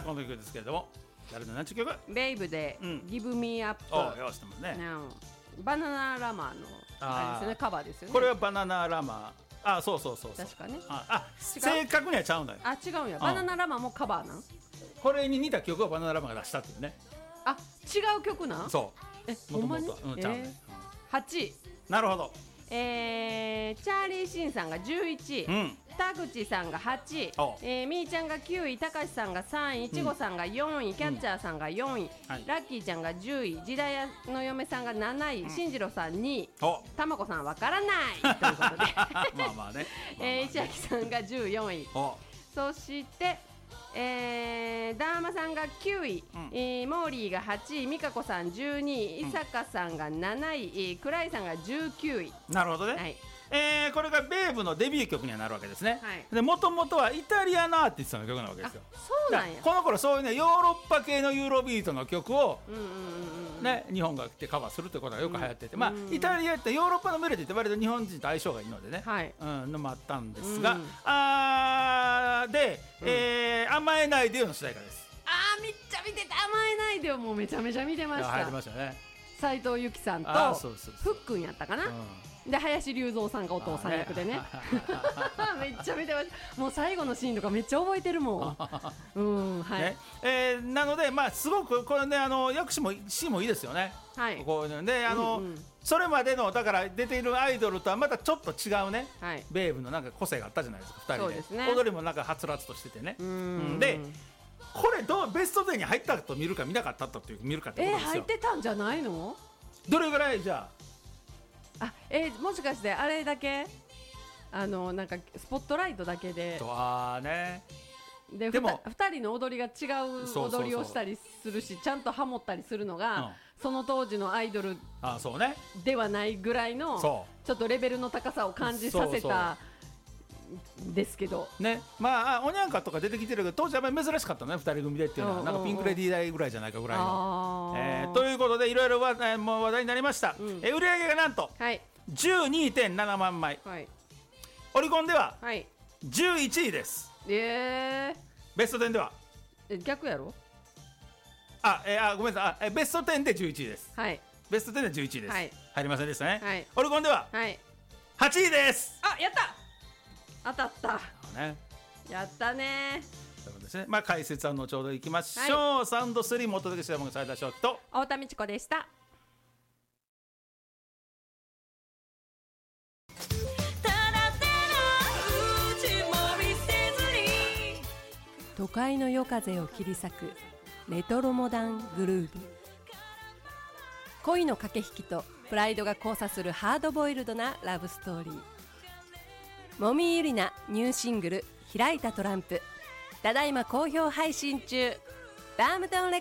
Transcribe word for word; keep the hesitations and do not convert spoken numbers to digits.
この曲ですけれども、誰の何ちゅう曲？ ベイブで、うん、ギブミーアップ。 ああ、よしてますね。 バナナラマーのあれですね、カバーですよね。 これはバナナラマー。あ、そうそうそうそう。 確かね。 あ、あ正確にはちゃうんだよ。 あ、違うんや。バナナラマーもカバーなん？ これに似た曲をバナナラマーが出したっていうね。 あ、違う曲なん？ そう。 え、ほんまに？ うん、ちゃうね。 はちい。 なるほど。 えー、チャーリー・シンさんがじゅういちい、うん、田口さんがはちい、えー、みーちゃんがきゅうい、たかしさんがさんい、いちごさんがよんい、うん、キャッチャーさんがよんい、うんはい、ラッキーちゃんがじゅうい、時代屋の嫁さんがなない、うん、進次郎さんにい、たまこさんわからないということでまあまあね、 えー、石垣さんがじゅうよんい、そしてえー、ダーマさんがきゅうい、うんえー、モーリーがはちい、美香子さんじゅうにい、伊坂さんがなない、クライさんがじゅうきゅうい。 なるほどね、はいえー、これがベーブのデビュー曲にはなるわけですね、はい、でもともとはイタリアのアーティストの曲なわけですよ。 そうなんや。 この頃そういうねヨーロッパ系のユーロビートの曲を、うんうんうんね、日本が来てカバーするということがよく流行ってて、うん、まあイタリアってヨーロッパのメロディーって割と日本人と相性がいいのでね、はいうん、のもあったんですが、うん、あーで、うんえー、甘えないでよの主題歌です。 あーめっちゃ見てた。甘えないでよもうめちゃめちゃ見てました。 入ってましたね。 斉藤由貴さんとふっくんやったかな、うん、で林龍三さんがお父さん役でねめっちゃ見てました。もう最後のシーンとかめっちゃ覚えてるもんうんはいねえー、なのでまあすごくこれねあの役詞もシーンもいいですよね。はいこういうのであの、うんうん、それまでのだから出ているアイドルとはまたちょっと違うね、はい、ベーブのなんか個性があったじゃないですかふたり で, です、ね、踊りもなんかはつらつとしててねうん、うん、でこれどうベストテンに入ったと見るか見なかったという見るかってことですよ。 えー、入ってたんじゃないの？ どれぐらいじゃああ、えー、もしかしてあれだけあのなんかスポットライトだけであ、ね、 ででもふたりの踊りが違う踊りをしたりするしそうそうそうちゃんとハモったりするのが、うん、その当時のアイドルではないぐらいのちょっとレベルの高さを感じさせたですけどね、まあおにゃんかとか出てきてるけど当時は珍しかったねふたり組でっていうのは、うんうんうん、なんかピンクレディー代ぐらいじゃないかぐらいの、えー、ということでいろいろ話題になりました、うん、え売上がなんと、はい、じゅうにてんななまんまい、はい、オリコンではじゅういちいです、 はい、えー、 ベストテンではえ逆やろあ、えー、あごめんなさいあえベストテンでじゅういちいです、はい、ベストテンでじゅういちいです、はい、入りませんでしたね、はい、オリコンでははちいです。 あやった当たった、ね、やったねということですね。まあ解説は後ほどいきましょう、はい、サウンドスリーもお届けしたもの斉田翔樹と太田美智子でした。都会の夜風を切り裂くレトロモダングルーヴ、恋の駆け引きとプライドが交差するハードボイルドなラブストーリー。もみゆりなニューシングル開いたトランプ、ただいま好評配信中。バームトンレ